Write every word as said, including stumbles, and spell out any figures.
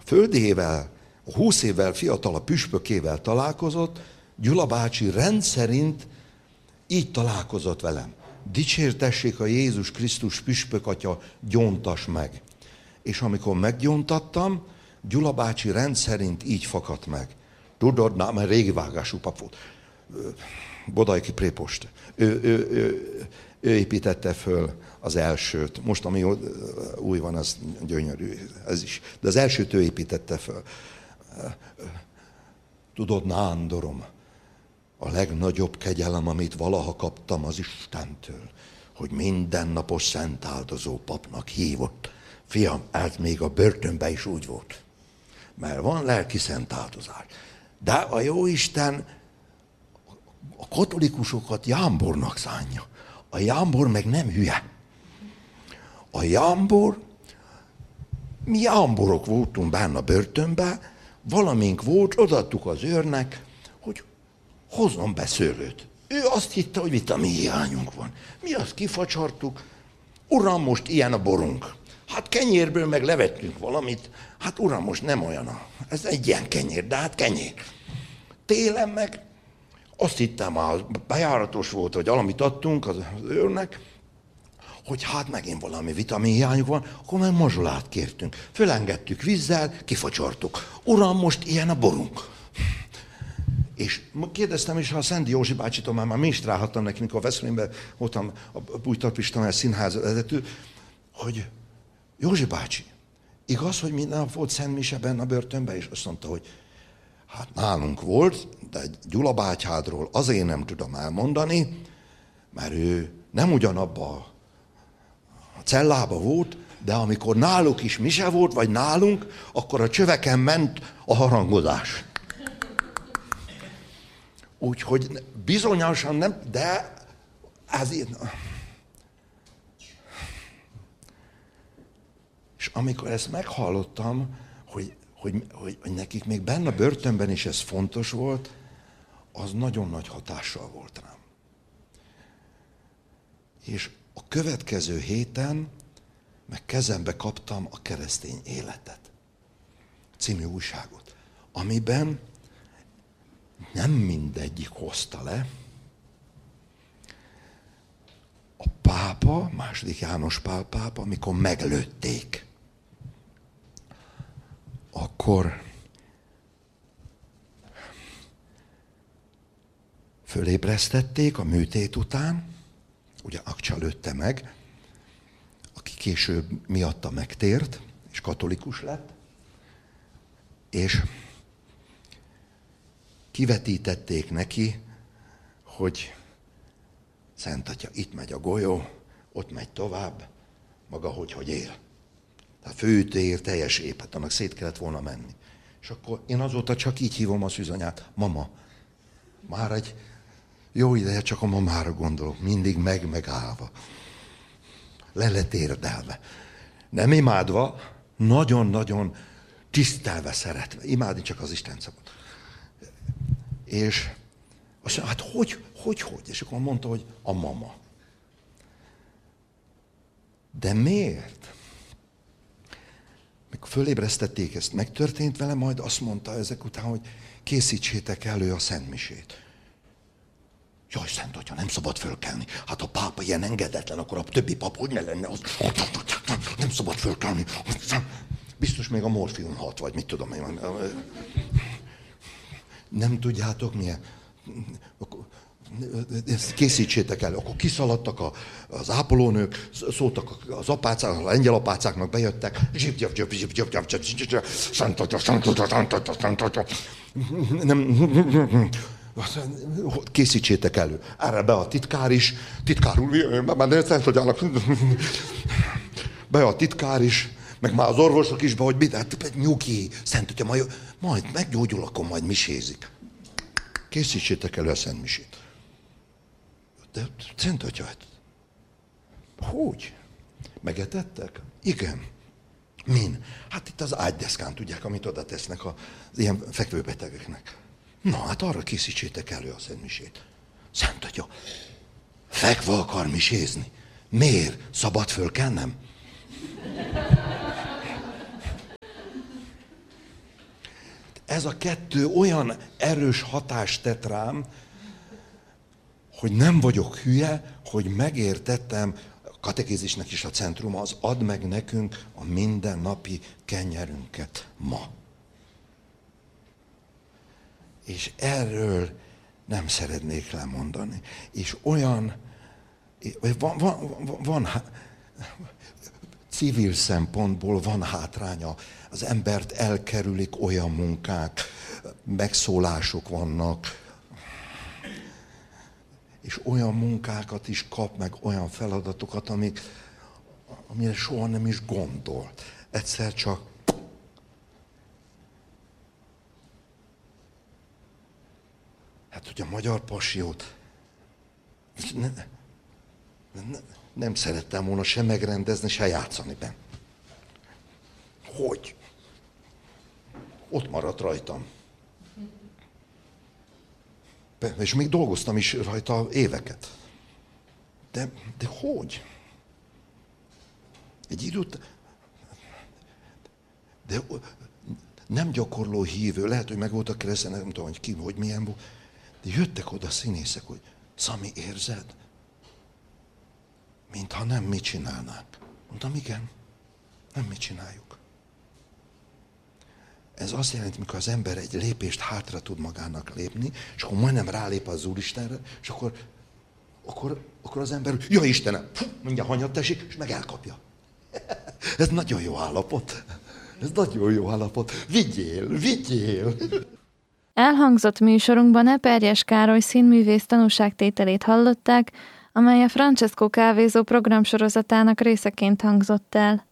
földével, a húsz évvel fiatalabb püspökével találkozott, Gyula bácsi rendszerint így találkozott velem. Dicsértessék a Jézus Krisztus püspök atya, gyóntas meg. És amikor meggyóntattam, Gyula bácsi rendszerint így fakadt meg. Tudod, na, mert régi vágású pap volt. Bodajki prépost. Ő, ő, ő, ő építette föl az elsőt. Most, ami új van, az gyönyörű, ez is. De az elsőt ő építette föl. Tudod, Nándorom, a legnagyobb kegyelem, amit valaha kaptam az Istentől, hogy mindennapos szentáldozó papnak hívott. Fiam, ez még a börtönben is úgy volt. Mert van lelki szentáldozás. De a Jóisten a katolikusokat jámbornak szánja. A jámbor meg nem hülye. A jámbor, mi jámborok voltunk benne a börtönben, valamink volt, odaadtuk az őrnek, hogy hozzon be szőlőt. Ő azt hitte, hogy vitamin hiányunk van. Mi azt kifacsartuk, uram, most ilyen a borunk. Hát kenyérből meg levettünk valamit, hát uram, most nem olyan a, ez egy ilyen kenyér, de hát kenyér. Télen meg azt hittem, a bejáratos volt, hogy valamit adtunk az őrnek, hogy hát megint valami vitaminhiányuk van, akkor meg mazsolát kértünk. Fölengedtük vízzel, kifacsartuk. Uram, most ilyen a borunk. És kérdeztem is, ha a Szendi Józsi bácsitól már, már ministrálhattam neki, mikor a Veszprémben voltam a Bújtarpistamás színház vezető, hogy Józsi bácsi, igaz, hogy minden nap volt Szent Mise benne a börtönben? És azt mondta, hogy hát nálunk volt, de Gyula bátyádról azért nem tudom elmondani, mert ő nem ugyanabba a cellába volt, de amikor náluk is mise volt, vagy nálunk, akkor a csöveken ment a harangozás. Úgyhogy bizonyosan nem, de ezért... És amikor ezt meghallottam, hogy, hogy, hogy, hogy nekik még benne a börtönben is ez fontos volt, az nagyon nagy hatással volt rám. És a következő héten meg kezembe kaptam a Keresztény Életet című újságot, amiben nem mindegyik hozta le. A pápa, második János Pál pápa, amikor meglőtték, akkor fölébresztették a műtét után, ugye Akcsa lőtte meg, aki később miatta megtért, és katolikus lett, és kivetítették neki, hogy Szent Atya, itt megy a golyó, ott megy tovább, maga hogy, hogy él. Tehát főütőért teljes épp, hát annak szét kellett volna menni. És akkor én azóta csak így hívom a szűzanyát, mama. Már egy jó ideje csak a mamára gondolok, mindig meg megállva. Le lett érdelve. Nem imádva, nagyon-nagyon tisztelve, szeretve. Imádni csak az Isten szabad. És azt mondja, hát hogy, hogy, hogy? És akkor mondta, hogy a mama. De miért? Mikor fölébresztették ezt, megtörtént vele, majd azt mondta ezek után, hogy készítsétek elő a szentmisét. Jaj, Szent Atya, nem szabad fölkelni. Hát a pápa ilyen engedetlen, akkor a többi pap hogy ne lenne az? Nem szabad fölkelni. Biztos még a morfium hat, vagy mit tudom én. Nem tudjátok milyen? Készítsétek el. Akkor kiszaladtak a, az ápolónők, szóltak az apácák, a lengyel apácáknak bejöttek. Zsip, zsip, zsip, zsip, zsip, zsip, zsip, zsip, Szent Atya, Szent Atya, Szent Atya, Szent Atya. Nem... Készítsétek elő. Erre be a titkár is. Titkár úr, már nem Szent Atyának. Be a titkár is, meg már az orvosok is be, hogy mit, hát nyugi, Szent Atya, majd, majd meggyógyul, akkor majd misézik. Készítsétek elő a Szent Misét. De Szent Atya, hát, hogy? Megetettek? Igen. Min? Hát itt az ágydeszkán, tudják, amit oda tesznek az ilyen fekvőbetegeknek. Na, hát arra készítsétek elő a Szent Misét. Szent Atya, fekve akar misézni. Miért? Szabad fölkennem? ez a kettő olyan erős hatást tett rám, hogy nem vagyok hülye, hogy megértettem, a katekézisnek is a centruma az add meg nekünk a mindennapi kenyerünket ma. És erről nem szeretnék lemondani. És olyan, van, van, van, van civil szempontból van hátránya. Az embert elkerülik olyan munkák, megszólások vannak, és olyan munkákat is kap, meg olyan feladatokat, amik, amire soha nem is gondol. Egyszer csak hát, hogy a magyar pasiót ne, ne, nem szerettem volna se megrendezni, se játszani benne. Hogy? Ott maradt rajtam. És még dolgoztam is rajta éveket. De, de hogy? Egy idő után... De nem gyakorló hívő, lehet, hogy meg volt a kereszten, nem tudom, hogy ki, hogy milyen volt. De jöttek oda színészek, hogy Szami, érzed? Mintha nem mi csinálnánk. Mondtam, igen, nem mi csináljuk. Ez azt jelenti, mikor az ember egy lépést hátra tud magának lépni, és akkor majdnem rálép az Úristenre, és akkor, akkor, akkor az ember, ja Istenem, mindjárt hanyat teszik, és meg elkapja. Ez nagyon jó állapot. Ez nagyon jó állapot. Vigyél, vigyél! Elhangzott műsorunkban Eperjes Károly színművész tanúságtételét hallották, amely a Francesco Kávézó programsorozatának részeként hangzott el.